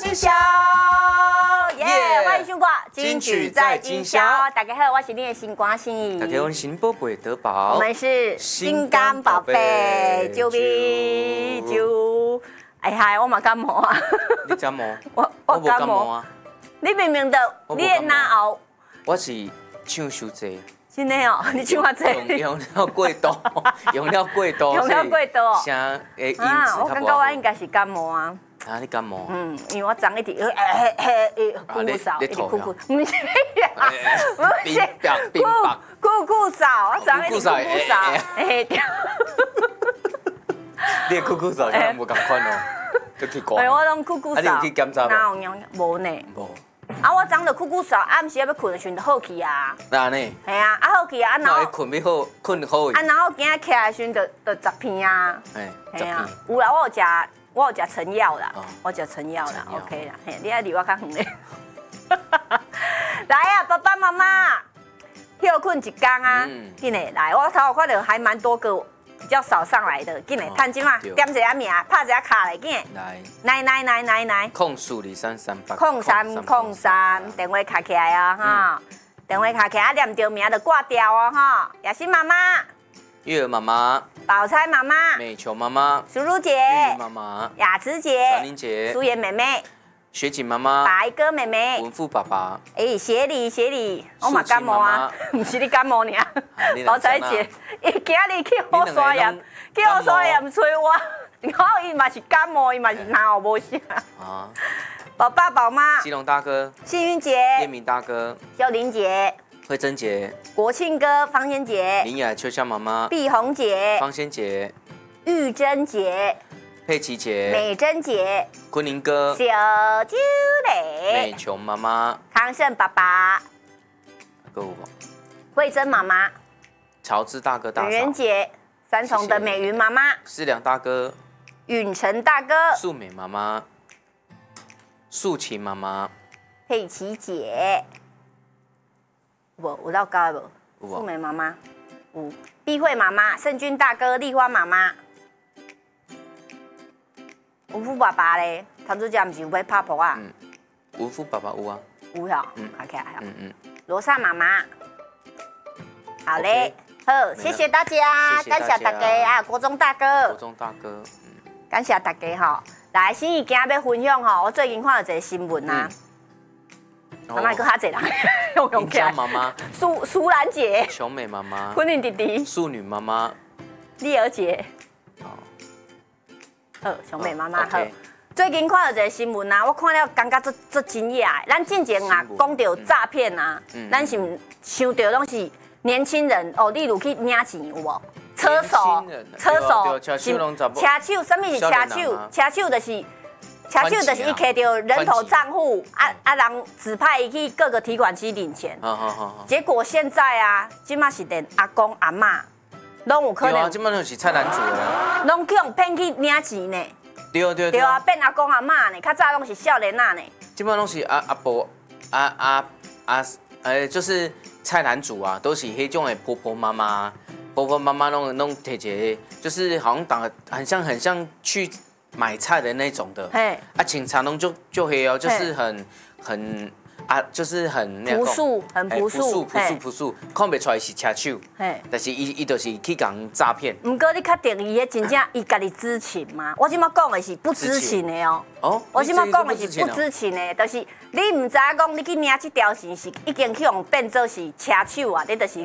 今宵，耶！欢迎收看《金曲在今宵》。大家好，我是你的新歌心怡。 大家好，我是新宝贝德宝。 我们是心肝宝贝，救命救！哎嗨，我嘛感冒啊！ 你感冒？ 我感冒啊！你明明的，你的哪后？ 我是唱伤济。 真的哦，你唱偌济？ 用了过多，用了过多， 用了过多。 声的音质我感觉我应该是感冒啊。 啊，你感冒？ 因为我昨一直酷嗽，一直酷，不是啊，不是酷嗽，我昨一直酷嗽， 你的酷嗽敢无共款哦？就去挂。 我拢酷嗽。 啊，你有去检查无？ 哪有无呢？ 无。 啊，我昨就酷嗽，暗时要困的时阵就好去啊。 那呢？ 系啊，好去啊，然后困要好，困好。 啊，然后今仔起来的时阵就10片啊。 10片。 有啦，我有食成药啦，我食成药啦 ，OK 啦，嘿，你爱离我较远咧。来啊，爸爸妈妈，休困一天啊，紧嘞来，我头有看到还蛮多个比较少上来的，紧嘞，趁今嘛点一下名，拍一下卡嘞，紧嘞，来， 控诉2338， 控3，电话卡起来啊哈，电话卡起来，念到名就挂掉哦哈，雅欣妈妈。 月儿妈妈、 宝钗妈妈、 美球妈妈、 淑茹姐、 玉妈妈、 雅慈姐、 小玲姐、 苏妍妹妹、 雪景妈妈、 白哥妹妹、 文富爸爸。 协理，我嘛感冒啊，不是你感冒尔。宝钗姐，伊今日去好刷牙，去好刷牙催我，然后伊嘛是感冒，伊嘛是哪有无啥。啊。宝爸宝妈。 基隆大哥。 幸运姐。 叶明大哥。 秀玲姐。 慧珍姐、 国庆哥、方仙姐、 林雅、秋香妈妈、 碧红姐、 方仙姐、 玉珍姐、 佩奇姐、 美珍姐、 昆凌哥、 小啾蕾、 美琼妈妈、 康胜爸爸、慧珍妈妈、 乔治大哥大嫂、 圆圆姐、三重的美云妈妈、 思良大哥、 允成大哥、 素美妈妈、素琴妈妈、 佩奇姐。有到高无？素美妈妈，有碧慧妈妈、盛君大哥、丽花妈妈，文富爸爸咧，头拄只毋是有要拍婆啊？ 文富爸爸有啊。 有吼，看起来有。罗莎妈妈，好嘞，好，谢谢大家，感谢大家啊，国中大哥，感谢大家吼。来，心怡今日要分享吼，我最近看到一个新闻啊。妈妈搁较济人用起来。 妈妈， 苏兰姐， 琼美妈妈， 昆凌弟弟， 素女妈妈， 丽儿姐，好，琼美妈妈好。最近看到一个新闻啊，我看了感觉足惊讶的。咱之前啊讲到诈骗啊，咱是想到拢是年轻人哦，例如去领钱有无？车手， 车手， 什么是车手？车手就是。车手就是伊摕到人头账户，人指派伊去各个提款机领钱。结果现在啊，即马是连阿公阿嬷拢有可能。 对啊，即马拢是菜篮子的。 拢去用骗去领钱呢。对啊，变阿公阿嬷呢，较早拢是少年仔呢。 即马拢是阿伯就是菜篮子啊，都是迄种的婆婆妈妈拢摕一个，就是好像很像去。买菜的那种的，警察拢就黑哦，就是就是很朴素， 看不出来是车手，但是伊就是去讲诈骗。 不过你确定伊迄真正伊家己知情吗？我即马讲的是不知情的哦。我即马讲的是不知情的，就是你唔知影讲你去领这条线是已经去用变做是车手啊，你就是